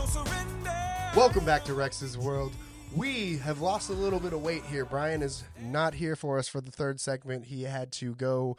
Welcome back to Rex's World. We have lost a little bit of weight here. Brian is not here for us for the third segment. He had to go.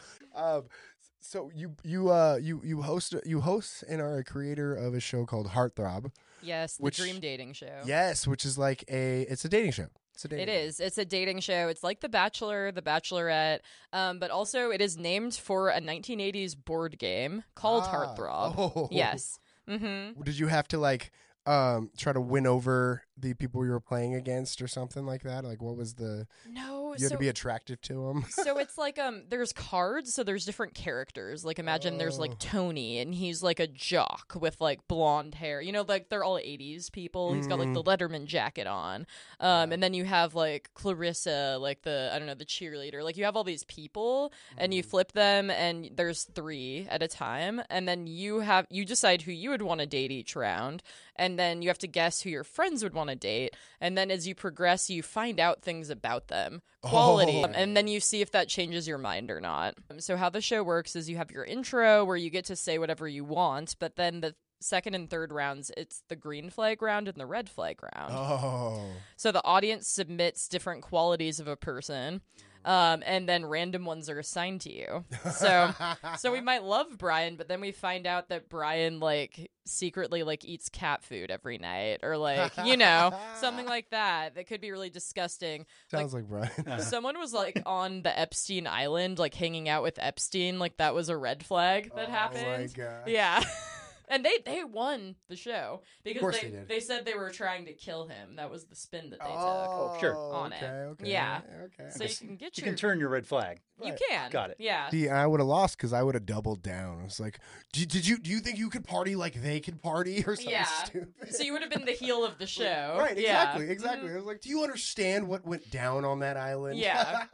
So you host and are a creator of a show called Heartthrob. Yes, the dream dating show. Yes, which is like it's a dating show. It is. It's a dating show. It's like The Bachelor, The Bachelorette, but also it is named for a 1980s board game called Heartthrob. Oh. Yes. Mm-hmm. Did you have to try to win over the people you were playing against or something like that? Like, what was the... No, You had to be attractive to them? So it's like, there's cards, so there's different characters. Like, imagine there's, like, Tony, and he's, like, a jock with, like, blonde hair. You know, like, they're all 80s people. He's got, like, the Letterman jacket on. And then you have, like, Clarissa, like, the cheerleader. Like, you have all these people, and you flip them, and there's 3 at a time. And then you decide who you would want to date each round. And then you have to guess who your friends would want to date. And then as you progress, you find out things about them. Quality. And then you see if that changes your mind or not. So how the show works is you have your intro where you get to say whatever you want, but then the second and third rounds, it's the green flag round and the red flag round. Oh. So the audience submits different qualities of a person. And then random ones are assigned to you. So we might love Brian, but then we find out that Brian secretly eats cat food every night, or something like that. That could be really disgusting. Sounds like Brian. Someone was on the Epstein Island, hanging out with Epstein. That was a red flag that happened. Oh my god. Yeah. And they won the show because they said they were trying to kill him. That was the spin that they took. Oh, sure. On it. Okay. Yeah. Okay. So you can turn your red flag. You can. Got it. Yeah. See, I would have lost because I would have doubled down. I was like, do you think you could party like they could party or something stupid? So you would have been the heel of the show. Right, exactly, Yeah. exactly. I was like, do you understand what went down on that island? Yeah.